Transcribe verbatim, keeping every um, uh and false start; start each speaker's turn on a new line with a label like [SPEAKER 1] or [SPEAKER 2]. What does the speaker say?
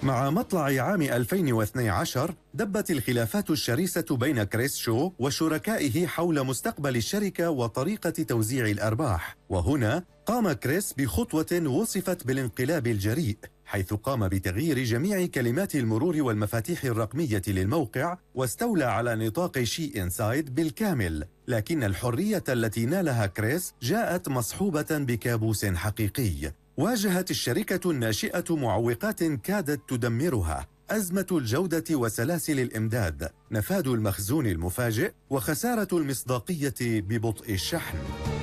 [SPEAKER 1] مع مطلع عام ألفين واثني عشر دبت الخلافات الشرسة بين كريس شو وشركائه حول مستقبل الشركة وطريقة توزيع الأرباح. وهنا قام كريس بخطوة وصفت بالانقلاب الجريء، حيث قام بتغيير جميع كلمات المرور والمفاتيح الرقمية للموقع، واستولى على نطاق شي إنسايد بالكامل. لكن الحرية التي نالها كريس جاءت مصحوبة بكابوس حقيقي. واجهت الشركة الناشئة معوقات كادت تدمرها: أزمة الجودة وسلاسل الإمداد، نفاذ المخزون المفاجئ، وخسارة المصداقية ببطء الشحن.